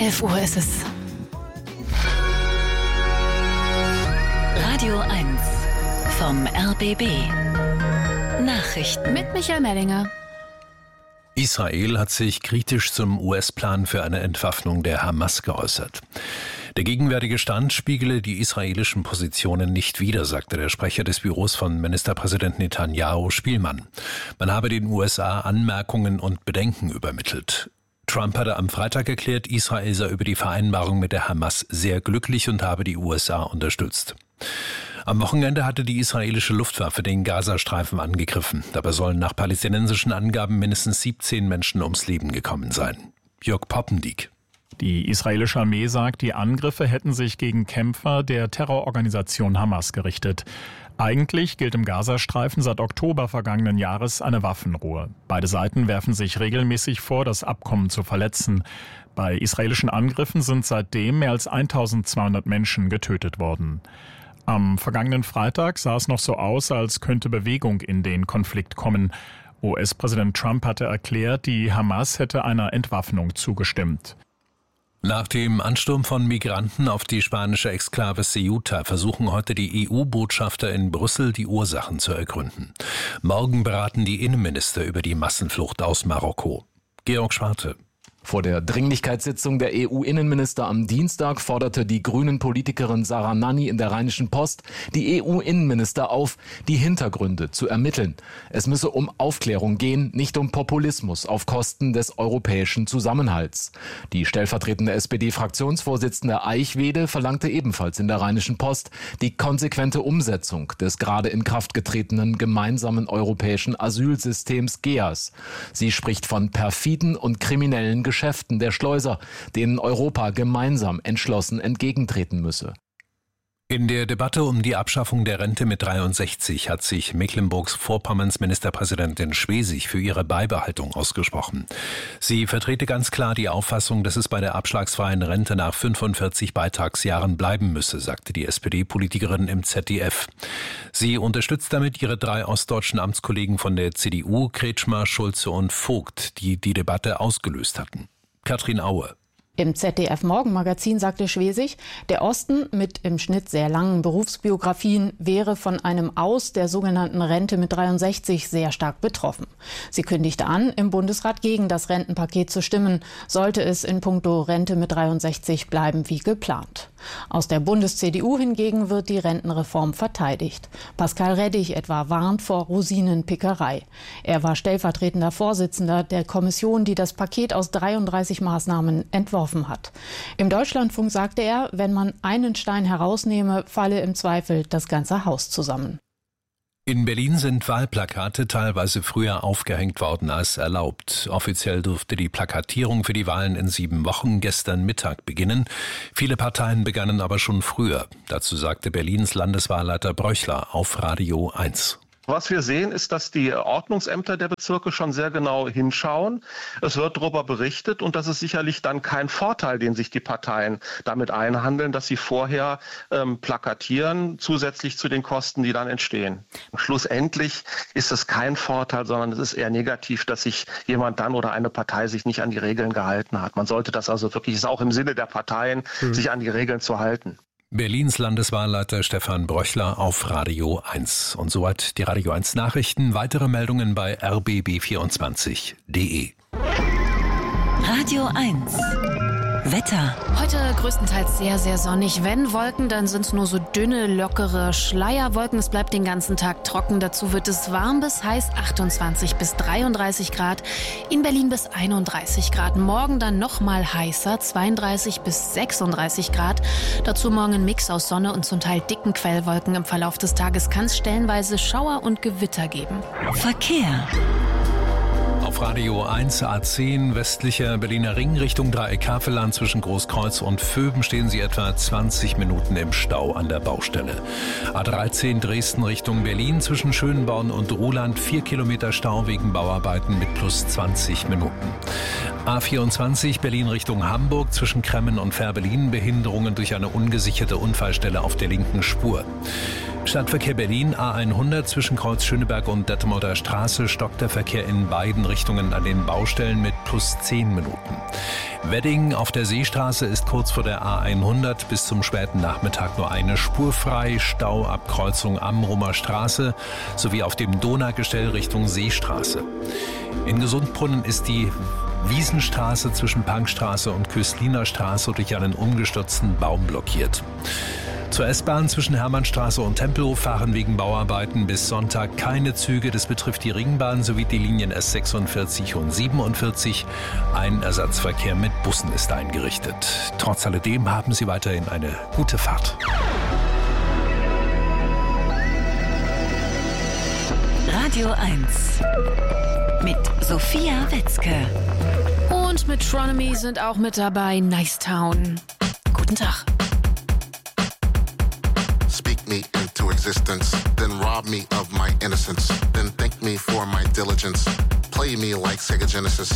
11 Uhr ist es. Radio 1 vom RBB. Nachrichten Mit Michael Mellinger. Israel hat sich kritisch zum US-Plan für eine Entwaffnung der Hamas geäußert. Der gegenwärtige Stand spiegele die israelischen Positionen nicht wider, sagte der Sprecher des Büros von Ministerpräsident Netanyahu, Spielmann. Man habe den USA Anmerkungen und Bedenken übermittelt. Trump hatte am Freitag erklärt, Israel sei über die Vereinbarung mit der Hamas sehr glücklich und habe die USA unterstützt. Am Wochenende hatte die israelische Luftwaffe den Gazastreifen angegriffen. Dabei sollen nach palästinensischen Angaben mindestens 17 Menschen ums Leben gekommen sein. Jörg Poppendiek. Die israelische Armee sagt, die Angriffe hätten sich gegen Kämpfer der Terrororganisation Hamas gerichtet. Eigentlich gilt im Gazastreifen seit Oktober vergangenen Jahres eine Waffenruhe. Beide Seiten werfen sich regelmäßig vor, das Abkommen zu verletzen. Bei israelischen Angriffen sind seitdem mehr als 1200 Menschen getötet worden. Am vergangenen Freitag sah es noch so aus, als könnte Bewegung in den Konflikt kommen. US-Präsident Trump hatte erklärt, die Hamas hätte einer Entwaffnung zugestimmt. Nach dem Ansturm von Migranten auf die spanische Exklave Ceuta versuchen heute die EU-Botschafter in Brüssel, die Ursachen zu ergründen. Morgen beraten die Innenminister über die Massenflucht aus Marokko. Georg Schwarte. Vor der Dringlichkeitssitzung der EU-Innenminister am Dienstag forderte die Grünen-Politikerin Sarah Nanni in der Rheinischen Post die EU-Innenminister auf, die Hintergründe zu ermitteln. Es müsse um Aufklärung gehen, nicht um Populismus auf Kosten des europäischen Zusammenhalts. Die stellvertretende SPD-Fraktionsvorsitzende Eichwede verlangte ebenfalls in der Rheinischen Post die konsequente Umsetzung des gerade in Kraft getretenen gemeinsamen europäischen Asylsystems GEAS. Sie spricht von perfiden und kriminellen Geschäften der Schleuser, denen Europa gemeinsam entschlossen entgegentreten müsse. In der Debatte um die Abschaffung der Rente mit 63 hat sich Mecklenburg-Vorpommerns Ministerpräsidentin Schwesig für ihre Beibehaltung ausgesprochen. Sie vertrete ganz klar die Auffassung, dass es bei der abschlagsfreien Rente nach 45 Beitragsjahren bleiben müsse, sagte die SPD-Politikerin im ZDF. Sie unterstützt damit ihre 3 ostdeutschen Amtskollegen von der CDU, Kretschmer, Schulze und Vogt, die die Debatte ausgelöst hatten. Katrin Aue. Im ZDF-Morgenmagazin sagte Schwesig, der Osten mit im Schnitt sehr langen Berufsbiografien wäre von einem Aus der sogenannten Rente mit 63 sehr stark betroffen. Sie kündigte an, im Bundesrat gegen das Rentenpaket zu stimmen, sollte es in puncto Rente mit 63 bleiben wie geplant. Aus der Bundes-CDU hingegen wird die Rentenreform verteidigt. Pascal Reddig etwa warnt vor Rosinenpickerei. Er war stellvertretender Vorsitzender der Kommission, die das Paket aus 33 Maßnahmen entworfen hat. Im Deutschlandfunk sagte er, wenn man einen Stein herausnehme, falle im Zweifel das ganze Haus zusammen. In Berlin sind Wahlplakate teilweise früher aufgehängt worden als erlaubt. Offiziell durfte die Plakatierung für die Wahlen in 7 Wochen gestern Mittag beginnen. Viele Parteien begannen aber schon früher. Dazu sagte Berlins Landeswahlleiter Bröchler auf Radio 1. Was wir sehen, ist, dass die Ordnungsämter der Bezirke schon sehr genau hinschauen. Es wird darüber berichtet und das ist sicherlich dann kein Vorteil, den sich die Parteien damit einhandeln, dass sie vorher plakatieren, zusätzlich zu den Kosten, die dann entstehen. Schlussendlich ist es kein Vorteil, sondern es ist eher negativ, dass sich jemand dann oder eine Partei sich nicht an die Regeln gehalten hat. Man sollte das also wirklich, ist auch im Sinne der Parteien, sich an die Regeln zu halten. Berlins Landeswahlleiter Stefan Bröchler auf Radio 1. Und soweit die Radio 1 Nachrichten. Weitere Meldungen bei rbb24.de. Radio 1 Wetter. Heute größtenteils sehr, sehr sonnig. Wenn Wolken, dann sind es nur so dünne, lockere Schleierwolken. Es bleibt den ganzen Tag trocken. Dazu wird es warm bis heiß, 28 bis 33 Grad. In Berlin bis 31 Grad. Morgen dann nochmal heißer, 32 bis 36 Grad. Dazu morgen ein Mix aus Sonne und zum Teil dicken Quellwolken. Im Verlauf des Tages kann es stellenweise Schauer und Gewitter geben. Verkehr. Auf Radio 1 A10 westlicher Berliner Ring Richtung Dreieck-Havelland zwischen Großkreuz und Vöben stehen Sie etwa 20 Minuten im Stau an der Baustelle. A13 Dresden Richtung Berlin zwischen Schönborn und Ruhland 4 Kilometer Stau wegen Bauarbeiten mit plus 20 Minuten. A24 Berlin Richtung Hamburg zwischen Kremmen und Fährberlin Behinderungen durch eine ungesicherte Unfallstelle auf der linken Spur. Stadtverkehr Berlin A100 zwischen Kreuz Schöneberg und Detmolder Straße stockt der Verkehr in beiden Richtungen an den Baustellen mit plus 10 Minuten. Wedding auf der Seestraße ist kurz vor der A100 bis zum späten Nachmittag nur eine Spur frei. Stauabkreuzung Amrumer Straße sowie auf dem Donaugestell Richtung Seestraße. In Gesundbrunnen ist die Wiesenstraße zwischen Pankstraße und Kösliner Straße durch einen umgestürzten Baum blockiert. Zur S-Bahn zwischen Hermannstraße und Tempelhof fahren wegen Bauarbeiten bis Sonntag keine Züge. Das betrifft die Ringbahn sowie die Linien S46 und 47. Ein Ersatzverkehr mit Bussen ist eingerichtet. Trotz alledem haben Sie weiterhin eine gute Fahrt. Radio 1 mit Sophia Wetzke. Und mit Metronomy sind auch mit dabei Nicetown. Guten Tag. Speak me into existence, then rob me of my innocence, then thank me for my diligence. Play me like Sega Genesis,